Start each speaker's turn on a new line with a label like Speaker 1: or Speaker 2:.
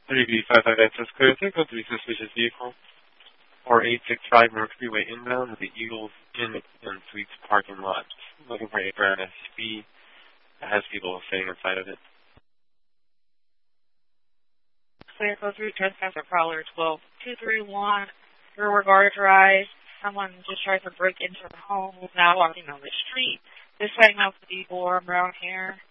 Speaker 1: 3B55 access clear. Take out 3 suspicious vehicle. Or 865 North Freeway inbound with the Eagles Inn and Suites parking lot. Looking for a brown SUV that has people sitting inside of it.
Speaker 2: Clear code 3, trespasser prowler 12231. Rear guard drive. Someone just tried to break into the home who's now walking on the street. This guy knows the people, brown hair.